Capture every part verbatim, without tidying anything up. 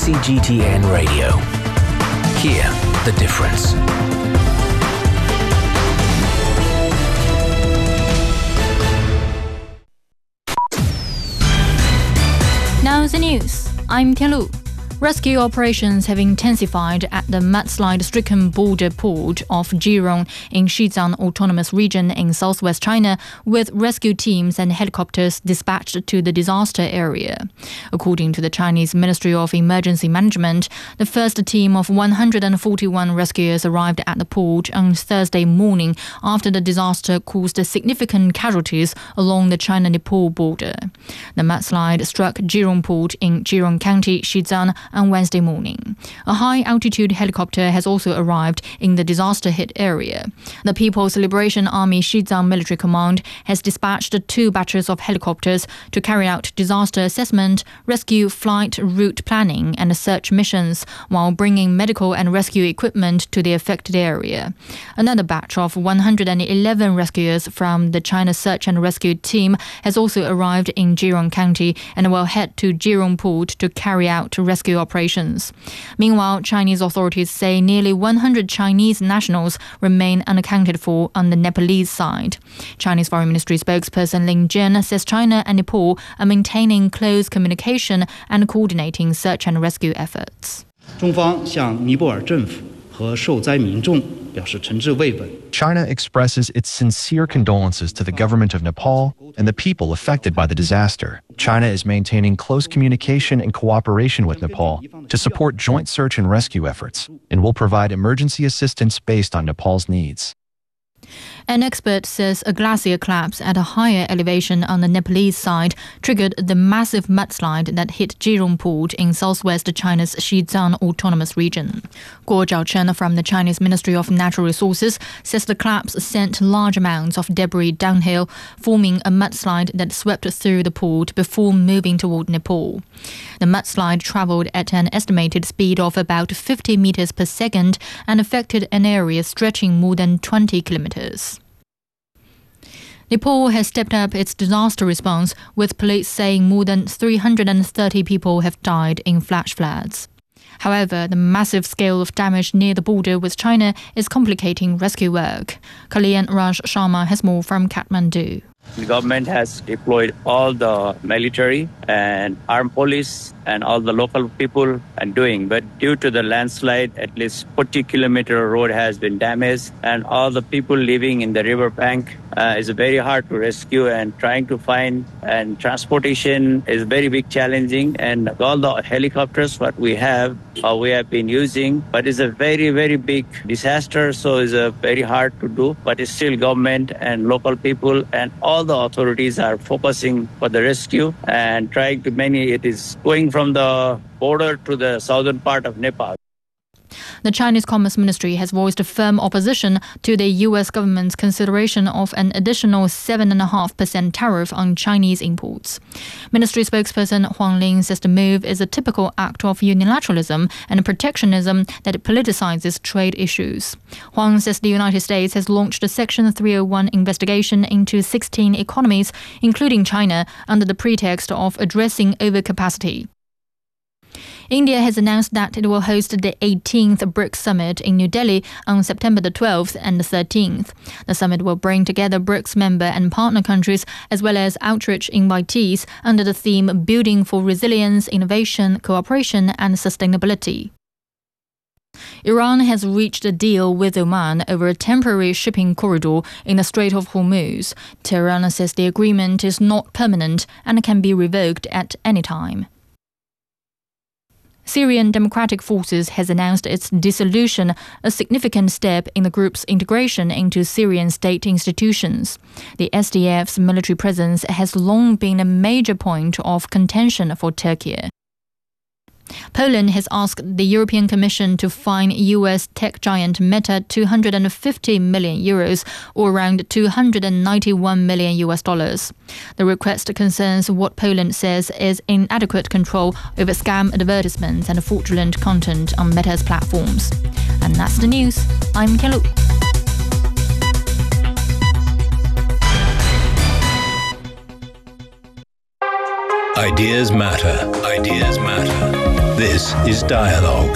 C G T N Radio. Hear the difference. Now the news. I'm Tianlu. Rescue operations have intensified at the mudslide-stricken border port of Jirong in Xizang Autonomous Region in southwest China, with rescue teams and helicopters dispatched to the disaster area. According to the Chinese Ministry of Emergency Management, the first team of one hundred forty-one rescuers arrived at the port on Thursday morning after the disaster caused significant casualties along the China-Nepal border. The mudslide struck Jirong Port in Jirong County, Xizang, on Wednesday morning. A high-altitude helicopter has also arrived in the disaster-hit area. The People's Liberation Army Xizang Military Command has dispatched two batches of helicopters to carry out disaster assessment, rescue flight route planning and search missions, while bringing medical and rescue equipment to the affected area. Another batch of one hundred eleven rescuers from the China Search and Rescue Team has also arrived in Jirong County and will head to Jirong Port to carry out rescue operations. Meanwhile, Chinese authorities say nearly one hundred Chinese nationals remain unaccounted for on the Nepalese side. Chinese Foreign Ministry spokesperson Lin Jian says China and Nepal are maintaining close communication and coordinating search and rescue efforts. 中方向尼泊尔政府和受灾民众表示诚挚慰问。 China expresses its sincere condolences to the government of Nepal and the people affected by the disaster. China is maintaining close communication and cooperation with Nepal to support joint search and rescue efforts, and will provide emergency assistance based on Nepal's needs. An expert says a glacier collapse at a higher elevation on the Nepalese side triggered the massive mudslide that hit Jirong Port in southwest China's Xizang Autonomous Region. Guo Zhaochen from the Chinese Ministry of Natural Resources says the collapse sent large amounts of debris downhill, forming a mudslide that swept through the port before moving toward Nepal. The mudslide traveled at an estimated speed of about fifty meters per second and affected an area stretching more than twenty kilometers. Nepal has stepped up its disaster response, with police saying more than three hundred thirty people have died in flash floods. However, the massive scale of damage near the border with China is complicating rescue work. Kalyan Raj Sharma has more from Kathmandu. The government has deployed all the military and armed police and all the local people and doing. But due to the landslide, at least forty kilometer road has been damaged, and all the people living in the river bank uh, is very hard to rescue, and trying to find and transportation is very big challenging. And all the helicopters what we have, uh, we have been using, but it's a very, very big disaster. So it's a very hard to do, but it's still government and local people and all the authorities are focusing for the rescue and trying to many, it is going from the border to the southern part of Nepal. The Chinese Commerce Ministry has voiced a firm opposition to the U S government's consideration of an additional seven point five percent tariff on Chinese imports. Ministry spokesperson Huang Ling says the move is a typical act of unilateralism and protectionism that politicizes trade issues. Huang says the United States has launched a Section three oh one investigation into sixteen economies, including China, under the pretext of addressing overcapacity. India has announced that it will host the eighteenth BRICS Summit in New Delhi on September the twelfth and the thirteenth. The summit will bring together BRICS member and partner countries as well as outreach invitees under the theme Building for Resilience, Innovation, Cooperation and Sustainability. Iran has reached a deal with Oman over a temporary shipping corridor in the Strait of Hormuz. Tehran says the agreement is not permanent and can be revoked at any time. Syrian Democratic Forces has announced its dissolution, a significant step in the group's integration into Syrian state institutions. The S D F's military presence has long been a major point of contention for Turkey. Poland has asked the European Commission to fine U S tech giant Meta two hundred fifty million euros, or around two hundred ninety-one million U S dollars. The request concerns what Poland says is inadequate control over scam advertisements and fraudulent content on Meta's platforms. And that's the news. I'm Tianlu. Ideas matter. Ideas matter. This is Dialogue.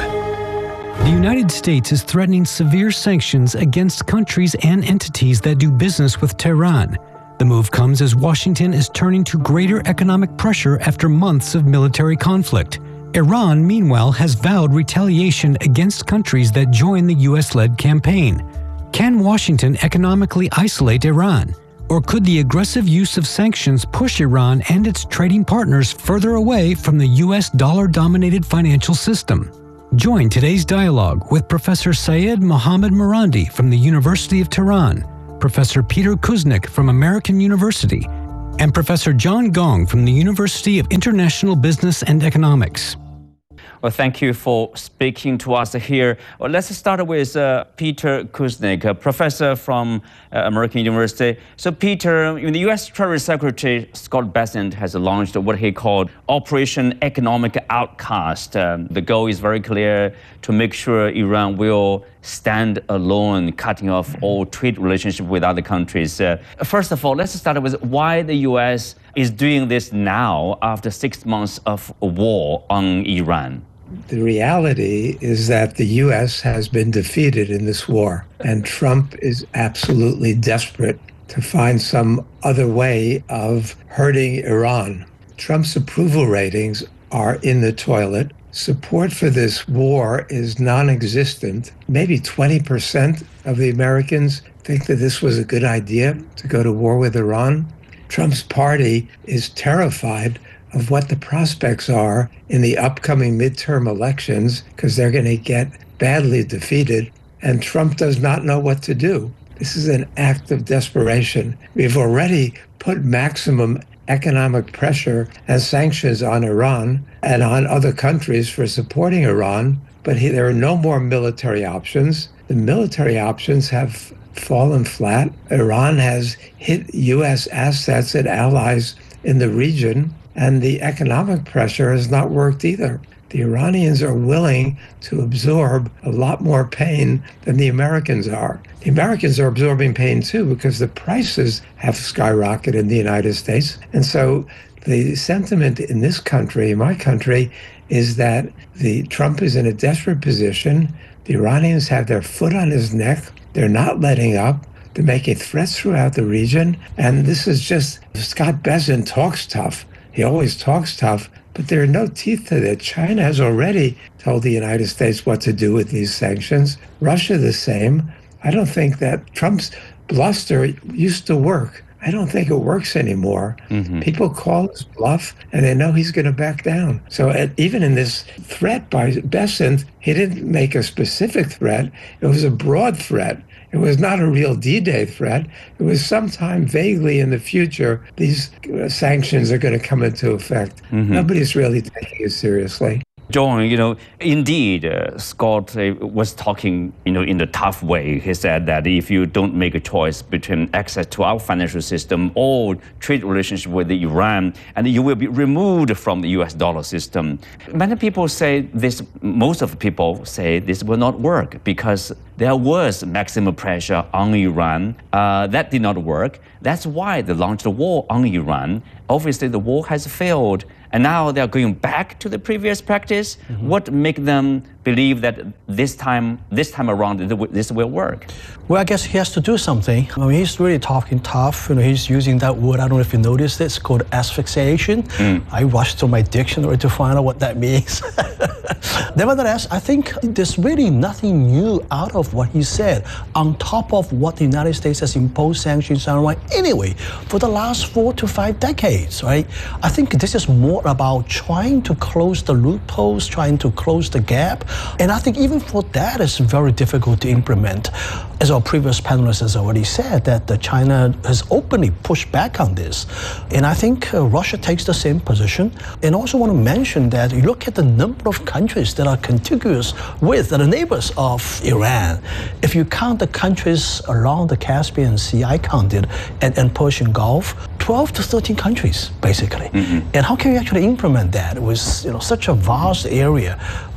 The United States is threatening severe sanctions against countries and entities that do business with Tehran. The move comes as Washington is turning to greater economic pressure after months of military conflict. Iran, meanwhile, has vowed retaliation against countries that join the U S-led campaign. Can Washington economically isolate Iran? Or could the aggressive use of sanctions push Iran and its trading partners further away from the U S dollar-dominated financial system? Join today's dialogue with Professor Syed Mohammad Marandi from the University of Tehran, Professor Peter Kuznick from American University, and Professor John Gong from the University of International Business and Economics. Well, thank you for speaking to us here. Well, let's start with uh, Peter Kuznick, a professor from uh, American University. So, Peter, the U S Treasury Secretary Scott Bessent has launched what he called Operation Economic Outcast. Um, the goal is very clear: to make sure Iran will stand alone, cutting off all trade relationship with other countries. Uh, first of all, let's start with why the U S is doing this now after six months of war on Iran. The reality is that the U S has been defeated in this war, and Trump is absolutely desperate to find some other way of hurting Iran. Trump's approval ratings are in the toilet. Support for this war is non-existent. Maybe twenty percent of the Americans think that this was a good idea to go to war with Iran. Trump's party is terrified of what the prospects are in the upcoming midterm elections because they're going to get badly defeated, and Trump does not know what to do. This is an act of desperation. We've already put maximum economic pressure and sanctions on Iran and on other countries for supporting Iran, but he, there are no more military options. The military options have fallen flat. Iran has hit U S assets and allies in the region, and the economic pressure has not worked either. The Iranians are willing to absorb a lot more pain than the Americans are. The Americans are absorbing pain too because the prices have skyrocketed in the United States. And so the sentiment in this country, in my country, is that the Trump is in a desperate position. The Iranians have their foot on his neck. They're not letting up. They're making threats throughout the region. And this is just, Scott Bessent talks tough. He always talks tough, but there are no teeth to it. China has already told the United States what to do with these sanctions. Russia the same. I don't think that Trump's bluster used to work. I don't think it works anymore. Mm-hmm. People call his bluff, and they know he's going to back down. So at, even in this threat by Bessent, he didn't make a specific threat. It was a broad threat. It was not a real D-Day threat. It was sometime vaguely in the future, these sanctions are going to come into effect. Mm-hmm. Nobody's really taking it seriously. John, you know, indeed, uh, Scott uh, was talking, you know, in a tough way. He said that if you don't make a choice between access to our financial system or trade relationship with Iran, and you will be removed from the U S dollar system. Many people say this, most of the people say this will not work because there was maximum pressure on Iran. Uh, that did not work. That's why they launched a war on Iran. Obviously, the war has failed. And now they're going back to the previous practice. Mm-hmm. What make them believe that this time, this time around, this will work? Well, I guess he has to do something. I mean, he's really talking tough. You know, he's using that word. I don't know if you noticed it. It's called asphyxiation. Mm. I rushed to my dictionary to find out what that means. Nevertheless, I think there's really nothing new out of what he said. On top of what the United States has imposed sanctions on Iran anyway for the last four to five decades, right? I think this is more about trying to close the loopholes, trying to close the gap. And I think even for that, it's very difficult to implement. As our previous panelist has already said, that uh, China has openly pushed back on this. And I think uh, Russia takes the same position. And also want to mention that you look at the number of countries that are contiguous with the neighbors of Iran. If you count the countries along the Caspian Sea, I counted, and, and Persian Gulf, twelve to thirteen countries, basically. Mm-hmm. And how can you actually implement that with, you know, such a vast area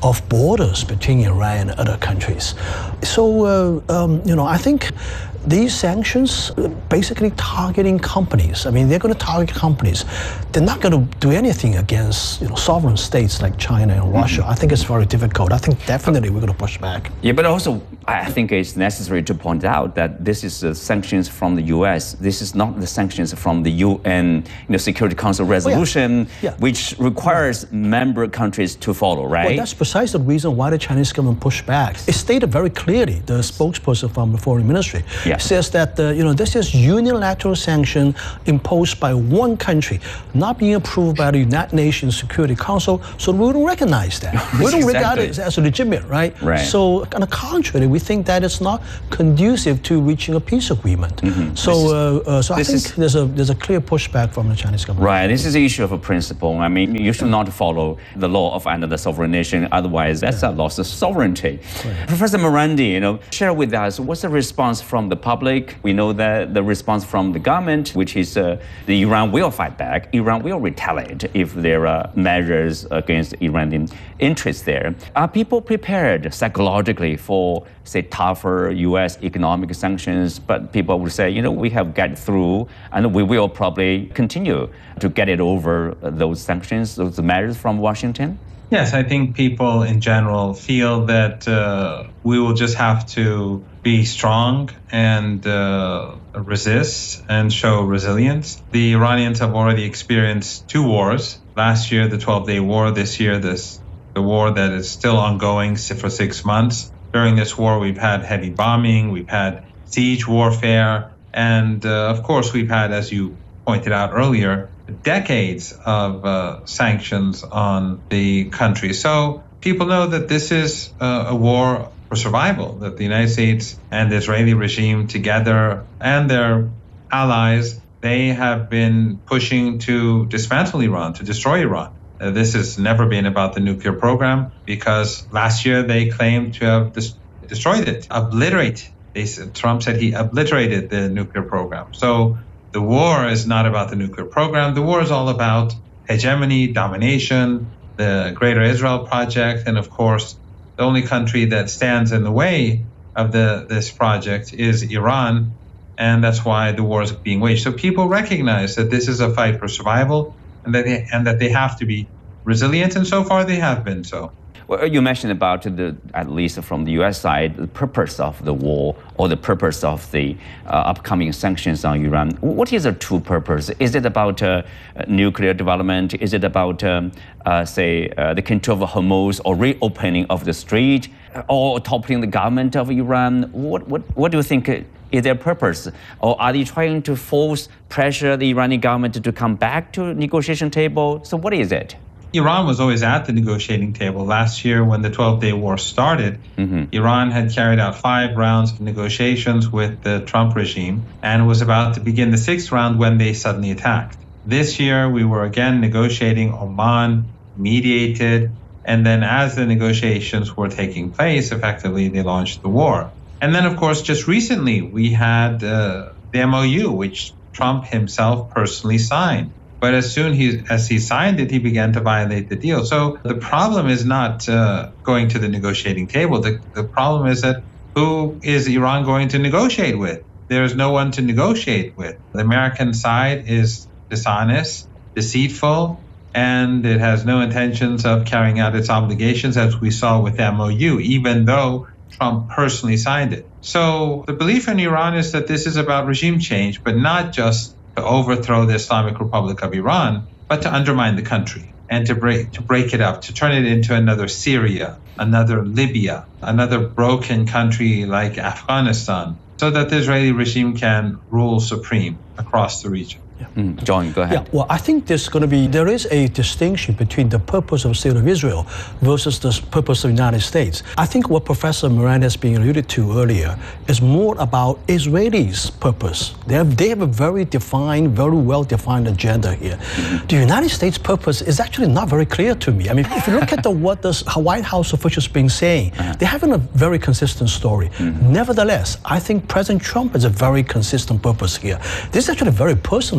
of borders between Iran and other countries. So, uh, um, you know, I think these sanctions basically targeting companies. I mean, they're going to target companies. They're not going to do anything against, you know, sovereign states like China and Russia. Mm-hmm. I think it's very difficult. I think definitely we're going to push back. Yeah, but also I think it's necessary to point out that this is uh, sanctions from the U S. This is not the sanctions from the U N, you know, Security Council resolution, oh, yeah. Yeah. which requires member countries to follow, right? Well, that's precisely the reason why the Chinese government pushed back. It stated very clearly, the spokesperson from the foreign ministry yeah. says that uh, you know, this is unilateral sanction imposed by one country, not being approved by the United Nations Security Council, so we don't recognize that. We don't exactly. regard it as legitimate, right? Right. So on the contrary, we think that it's not conducive to reaching a peace agreement. Mm-hmm. So, uh, uh, so I think is, there's a there's a clear pushback from the Chinese government. Right. This is an issue of a principle. I mean, you should not follow the law of another sovereign nation. Otherwise, that's yeah. a loss of sovereignty. Right. Professor Morandi, you know, share with us what's the response from the public. We know that the response from the government, which is uh, the Iran will fight back. Iran will retaliate if there are measures against Iranian interests there. Are people prepared psychologically for, say, tougher U S economic sanctions? But people will say, you know, we have got through, and we will probably continue to get it over those sanctions, those measures from Washington? Yes, I think people in general feel that uh, we will just have to be strong and uh, resist and show resilience. The Iranians have already experienced two wars. Last year, the twelve-day war. This year, this the war that is still ongoing for six months. During this war, we've had heavy bombing, we've had siege warfare, and uh, of course, we've had, as you pointed out earlier, decades of uh, sanctions on the country. So people know that this is uh, a war for survival, that the United States and the Israeli regime together and their allies, they have been pushing to dismantle Iran, to destroy Iran. Uh, this has never been about the nuclear program, because last year they claimed to have dis- destroyed it, obliterate. They said, Trump said he obliterated the nuclear program. So the war is not about the nuclear program. The war is all about hegemony, domination, the Greater Israel Project, and of course, the only country that stands in the way of the this project is Iran, and that's why the war is being waged. So people recognize that this is a fight for survival, and that they, and that they have to be resilient, and so far they have been so. Well, you mentioned about the, at least from the U S side, the purpose of the war or the purpose of the uh, upcoming sanctions on Iran. What is the true purpose? Is it about uh, nuclear development? Is it about, um, uh, say, uh, the control of Hormuz or reopening of the strait, or toppling the government of Iran? What, what, what do you think is their purpose? Or are they trying to force pressure the Iranian government to come back to negotiation table? So what is it? Iran was always at the negotiating table. Last year, when the twelve-day war started, mm-hmm. Iran had carried out five rounds of negotiations with the Trump regime and was about to begin the sixth round when they suddenly attacked. This year, we were again negotiating. Oman mediated, and then as the negotiations were taking place, effectively, they launched the war. And then, of course, just recently, we had uh, the M O U, which Trump himself personally signed. But as soon he, as he signed it, he began to violate the deal. So the problem is not uh, going to the negotiating table. The, the problem is that who is Iran going to negotiate with? There's no one to negotiate with. The American side is dishonest, deceitful, and it has no intentions of carrying out its obligations, as we saw with the M O U, even though Trump personally signed it. So the belief in Iran is that this is about regime change, but not just to overthrow the Islamic Republic of Iran, but to undermine the country and to break to break it up, to turn it into another Syria, another Libya, another broken country like Afghanistan, so that the Israeli regime can rule supreme across the region. Yeah. Mm, John, go ahead. Yeah, well, I think there's going to be, there is a distinction between the purpose of the state of Israel versus the purpose of the United States. I think what Professor Morandi has been alluded to earlier is more about Israelis' purpose. They have, they have a very defined, very well-defined agenda here. Mm-hmm. The United States' purpose is actually not very clear to me. I mean, if you look at the, what the White House officials been saying, uh-huh. they haven't a very consistent story. Mm-hmm. Nevertheless, I think President Trump has a very consistent purpose here. This is actually very personal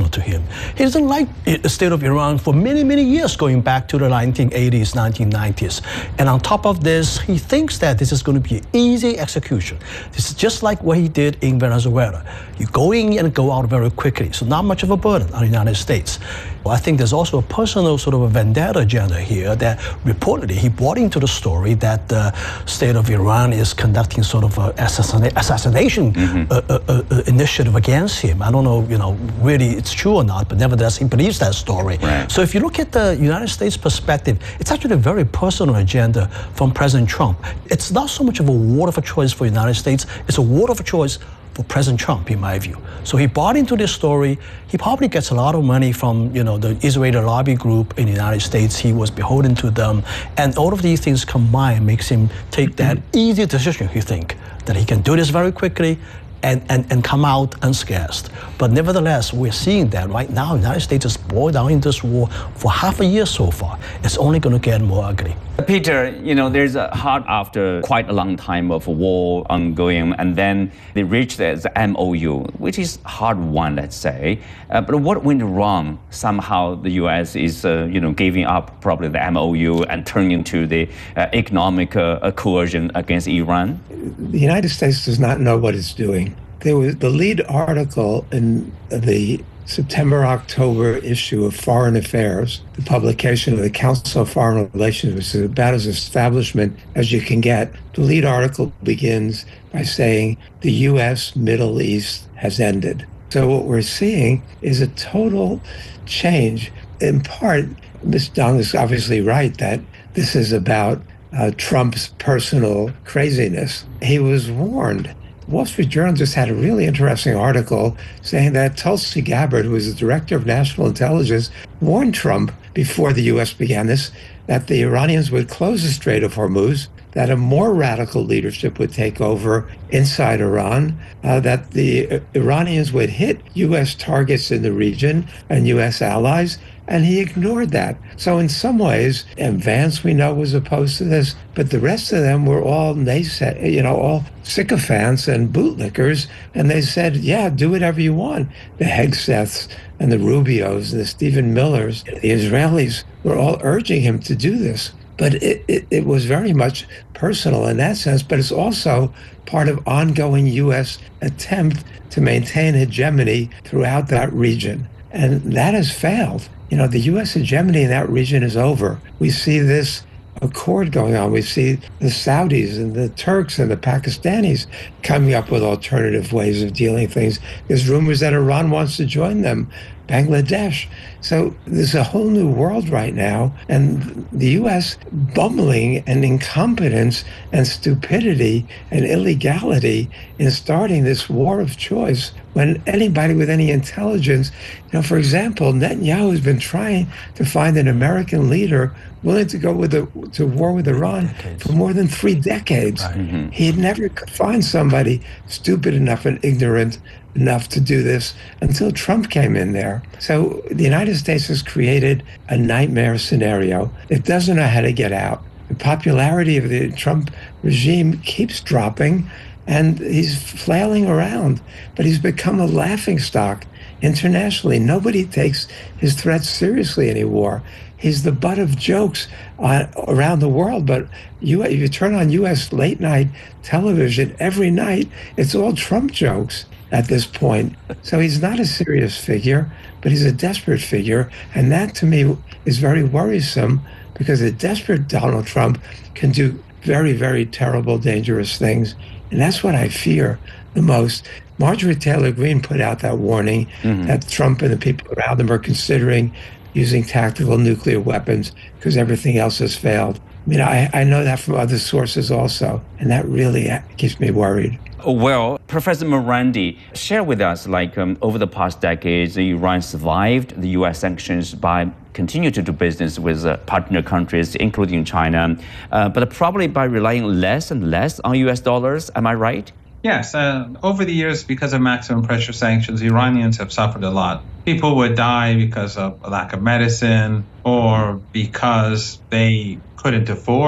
personal to him. He doesn't like the state of Iran for many, many years, going back to the nineteen eighties, nineteen nineties. And on top of this, he thinks that this is going to be easy execution. This is just like what he did in Venezuela. You go in and go out very quickly, so not much of a burden on the United States. Well, I think there's also a personal sort of a vendetta agenda here that reportedly he brought into the story that the state of Iran is conducting sort of an assassina- assassination mm-hmm. uh, uh, uh, initiative against him. I don't know, you know, really it's true or not, but nevertheless he believes that story. Right. So if you look at the United States perspective, it's actually a very personal agenda from President Trump. It's not so much of a war of a choice for the United States, it's a war of a choice for President Trump, in my view. So he bought into this story. He probably gets a lot of money from, you know, the Israeli lobby group in the United States. He was beholden to them. And all of these things combined makes him take that easy decision, he think, that he can do this very quickly and, and, and come out unscathed. But nevertheless, we're seeing that right now, the United States is boiled down in this war for half a year so far. It's only going to get more ugly. Peter, you know, there's a hard after quite a long time of war ongoing, and then they reached the M O U, which is hard one, let's say. Uh, but what went wrong? Somehow the U S is, uh, you know, giving up probably the M O U and turning to the uh, economic uh, coercion against Iran. The United States does not know what it's doing. There was the lead article in the September-October issue of Foreign Affairs, the publication of the Council of Foreign Relations, which is about as establishment as you can get. The lead article begins by saying the U S Middle East has ended. So what we're seeing is a total change. In part, Miz Dong is obviously right that this is about uh, Trump's personal craziness. He was warned. Wall Street Journal just had a really interesting article saying that Tulsi Gabbard, who was the director of national intelligence, warned Trump before the U S began this, that the Iranians would close the Strait of Hormuz, that a more radical leadership would take over inside Iran, uh, that the Iranians would hit U S targets in the region and U S allies, and he ignored that. So in some ways, and Vance, we know, was opposed to this, but the rest of them were all naysay, you know, all sycophants and bootlickers, and they said, yeah, do whatever you want. The Hegseths and the Rubios and the Stephen Millers, the Israelis were all urging him to do this. But it, it, it was very much personal in that sense, but it's also part of ongoing U S attempt to maintain hegemony throughout that region. And that has failed. You know, the U S hegemony in that region is over. We see this accord going on. We see the Saudis and the Turks and the Pakistanis coming up with alternative ways of dealing things. There's rumors that Iran wants to join them, Bangladesh. So there's a whole new world right now, and the U S bumbling and incompetence and stupidity and illegality in starting this war of choice when anybody with any intelligence, you know, for example, Netanyahu has been trying to find an American leader willing to go with the, to war with Iran for more than three decades. Right. Mm-hmm. He never could find somebody stupid enough and ignorant enough to do this until Trump came in there. So the United States has created a nightmare scenario. It doesn't know how to get out. The popularity of the Trump regime keeps dropping, and he's flailing around, but he's become a laughingstock internationally. Nobody takes his threats seriously anymore. He's the butt of jokes uh, around the world, but you, if you turn on U S late night television every night, it's all Trump jokes at this point. So he's not a serious figure, but he's a desperate figure. And that to me is very worrisome, because a desperate Donald Trump can do very, very terrible, dangerous things. And that's what I fear the most. Marjorie Taylor Greene put out that warning mm-hmm. that Trump and the people around him are considering using tactical nuclear weapons because everything else has failed. I mean, I, I know that from other sources also, and that really keeps me worried. Well, Professor Morandi, share with us, like um, over the past decades, Iran survived the U S sanctions by continuing to do business with uh, partner countries, including China, uh, but probably by relying less and less on U S dollars. Am I right? Yes. Uh, over the years, because of maximum pressure sanctions, Iranians have suffered a lot. People would die because of a lack of medicine or because they couldn't afford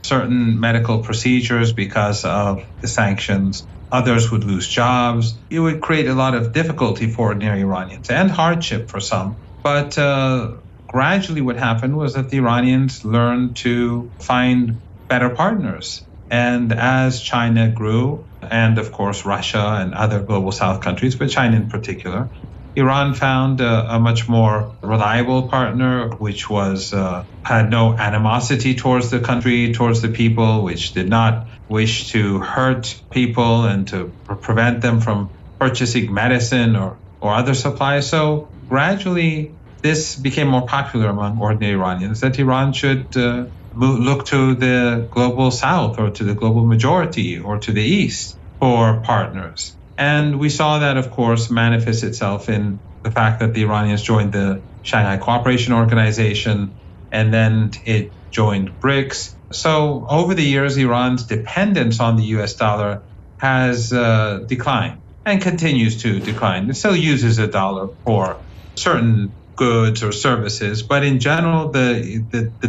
certain medical procedures because of the sanctions. Others would lose jobs. It would create a lot of difficulty for ordinary Iranians and hardship for some. But uh, gradually what happened was that the Iranians learned to find better partners. And as China grew, and of course Russia and other global South countries, but China in particular, Iran found a, a much more reliable partner, which was uh, had no animosity towards the country, towards the people, which did not wish to hurt people and to pre- prevent them from purchasing medicine or, or other supplies. So gradually, this became more popular among ordinary Iranians, that Iran should uh, look to the global South or to the global majority or to the East for partners. And we saw that, of course, manifest itself in the fact that the Iranians joined the Shanghai Cooperation Organization, and then it joined BRICS. So over the years, Iran's dependence on the U S dollar has uh, declined and continues to decline. It still uses a dollar for certain goods or services, but in general, the, the, the